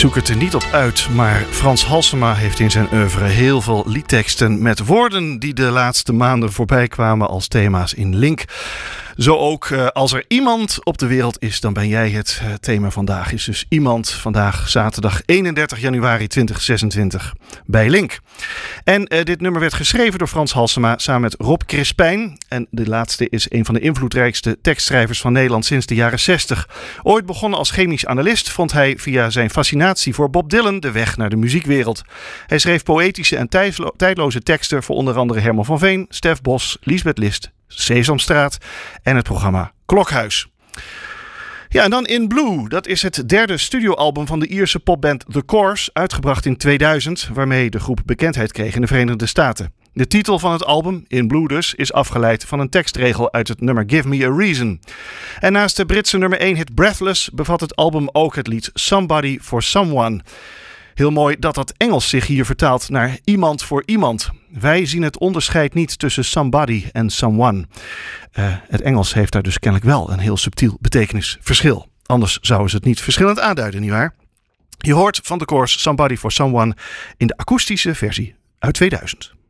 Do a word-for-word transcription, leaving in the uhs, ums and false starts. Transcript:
zoek het er niet op uit, maar Frans Halsema heeft in zijn oeuvre heel veel liedteksten met woorden die de laatste maanden voorbij kwamen als thema's in Link. Zo ook uh, als er iemand op de wereld is, dan ben jij het. Uh, thema vandaag is dus iemand. Vandaag zaterdag eenendertig januari tweeduizend zesentwintig bij Link. En uh, dit nummer werd geschreven door Frans Halsema samen met Rob Crispijn. En de laatste is een van de invloedrijkste tekstschrijvers van Nederland sinds de jaren zestig. Ooit begonnen als chemisch analist vond hij via zijn fascinatie voor Bob Dylan de weg naar de muziekwereld. Hij schreef poëtische en tijdlo- tijdloze teksten voor onder andere Herman van Veen, Stef Bos, Liesbeth List, Sesamstraat en het programma Klokhuis. Ja, en dan In Blue. Dat is het derde studioalbum van de Ierse popband The Corrs, uitgebracht in tweeduizend, waarmee de groep bekendheid kreeg in de Verenigde Staten. De titel van het album, In Blue dus, is afgeleid van een tekstregel uit het nummer Give Me a Reason. En naast de Britse nummer één hit Breathless bevat het album ook het lied Somebody for Someone. Heel mooi dat dat Engels zich hier vertaalt naar iemand voor iemand. Wij zien het onderscheid niet tussen somebody en someone. Uh, het Engels heeft daar dus kennelijk wel een heel subtiel betekenisverschil. Anders zouden ze het niet verschillend aanduiden, nietwaar? Je hoort van de Corrs Somebody for Someone in de akoestische versie uit tweeduizend.